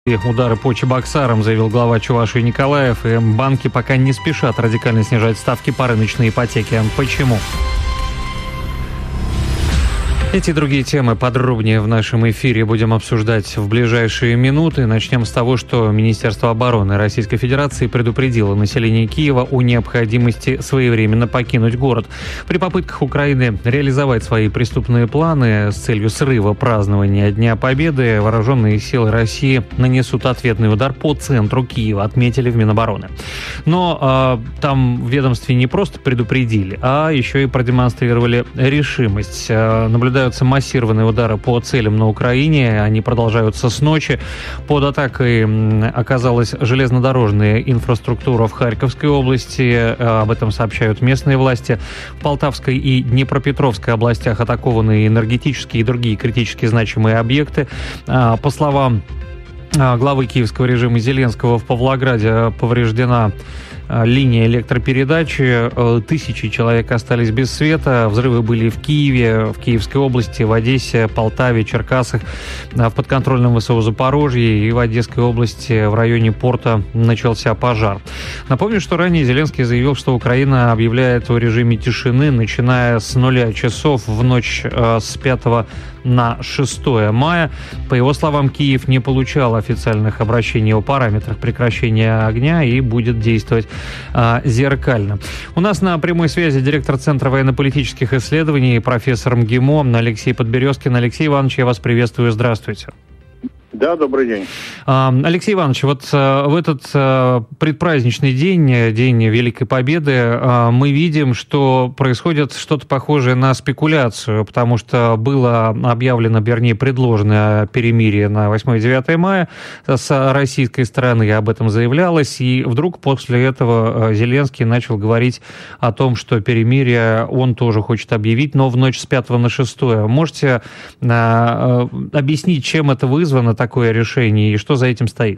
Удары по Чебоксарам, заявил глава Чувашии Николаев, и банки пока не спешат радикально снижать ставки по рыночной ипотеке. Почему? Эти и другие темы подробнее в нашем эфире будем обсуждать в ближайшие минуты. Начнем с того, что Министерство обороны Российской Федерации предупредило население Киева о необходимости своевременно покинуть город. При попытках Украины реализовать свои преступные планы с целью срыва празднования Дня Победы, вооруженные силы России нанесут ответный удар по центру Киева, отметили в Минобороны. Но там в ведомстве не просто предупредили, а еще и продемонстрировали решимость. Наблюдаются массированные удары по целям на Украине. Они продолжаются с ночи. Под атакой оказалась железнодорожная инфраструктура в Харьковской области. Об этом сообщают местные власти. В Полтавской и Днепропетровской областях атакованы энергетические и другие критически значимые объекты. По словам главы киевского режима Зеленского, в Павлограде повреждена линия электропередачи, тысячи человек остались без света, взрывы были в Киеве, в Киевской области, в Одессе, Полтаве, Черкасах, в подконтрольном ВСУ Запорожье и в Одесской области в районе порта начался пожар. Напомню, что ранее Зеленский заявил, что Украина объявляет о режиме тишины, начиная с 0 часов в ночь с 5 на 6 мая. По его словам, Киев не получал официальных обращений о параметрах прекращения огня и будет действовать зеркально. У нас на прямой связи директор Центра военно-политических исследований, профессор МГИМО Алексей Подберезкин. Алексей Иванович, я вас приветствую. Здравствуйте. Да, добрый день. Алексей Иванович, вот в этот предпраздничный день, День Великой Победы, мы видим, что происходит что-то похожее на спекуляцию, потому что было объявлено, вернее, предложено перемирие на 8 и 9 мая с российской стороны, об этом заявлялось, и вдруг после этого Зеленский начал говорить о том, что перемирие он тоже хочет объявить, но в ночь с 5 на 6. Можете объяснить, чем это вызвано, такое решение, и что за этим стоит?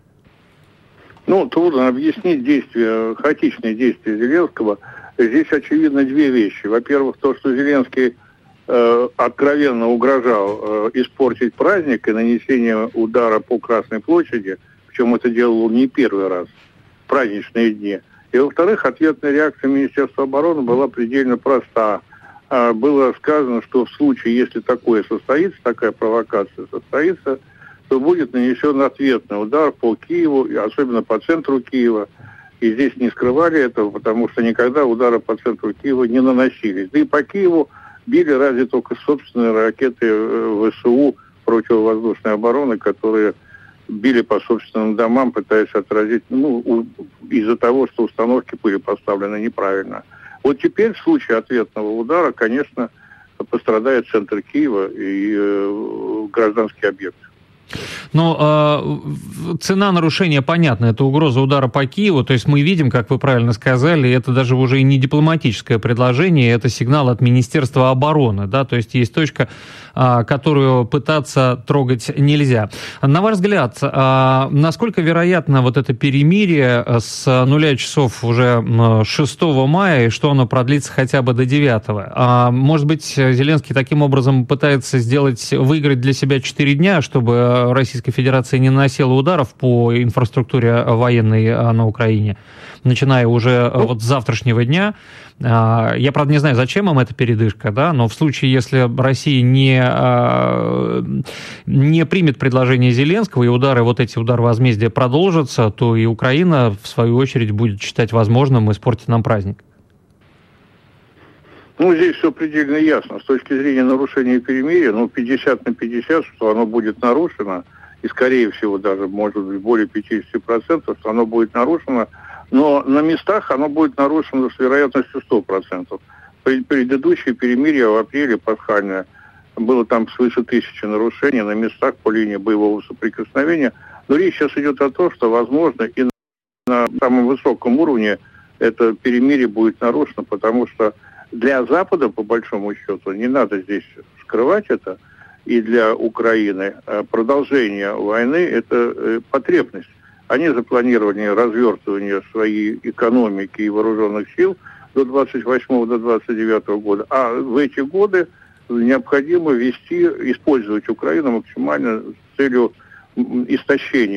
Трудно объяснить хаотичные действия Зеленского. Здесь, очевидно, две вещи. Во-первых, то, что Зеленский откровенно угрожал испортить праздник и нанесение удара по Красной площади, причем это делал он не первый раз, в праздничные дни. И, во-вторых, ответная реакция Министерства обороны была предельно проста. Было сказано, что в случае, если такое состоится, такая провокация состоится, то будет нанесен ответный удар по Киеву, особенно по центру Киева. И здесь не скрывали этого, потому что никогда удары по центру Киева не наносились. Да и по Киеву били разве только собственные ракеты ВСУ противовоздушной обороны, которые били по собственным домам, пытаясь отразить, из-за того, что установки были поставлены неправильно. Вот теперь в случае ответного удара, конечно, пострадает центр Киева и гражданский объект. Но цена нарушения понятна, это угроза удара по Киеву, то есть мы видим, как вы правильно сказали, это даже уже и не дипломатическое предложение, это сигнал от Министерства обороны, да, то есть есть точка, которую пытаться трогать нельзя. На ваш взгляд, насколько вероятно вот это перемирие с 0 часов уже 6 мая, и что оно продлится хотя бы до 9? Может быть, Зеленский таким образом пытается выиграть для себя 4 дня, чтобы Российская Федерация не наносила ударов по инфраструктуре военной на Украине, начиная уже вот с завтрашнего дня. Я, правда, не знаю, зачем им эта передышка, да, но в случае, если Россия не примет предложение Зеленского, и эти удары возмездия продолжатся, то и Украина, в свою очередь, будет считать возможным испортить нам праздник. Здесь все предельно ясно. С точки зрения нарушения перемирия, 50 на 50, что оно будет нарушено, и, скорее всего, даже, может быть, более 50%, что оно будет нарушено, но на местах оно будет нарушено с вероятностью 100%. Предыдущее перемирие в апреле, пасхальное, было там свыше 1000 нарушений на местах по линии боевого соприкосновения, но речь сейчас идет о том, что, возможно, и на самом высоком уровне это перемирие будет нарушено, потому что для Запада, по большому счету, не надо здесь скрывать это, и для Украины продолжение войны – это потребность. Они запланировали развертывание своей экономики и вооруженных сил до 28 до 29 года, а в эти годы необходимо использовать Украину максимально с целью истощения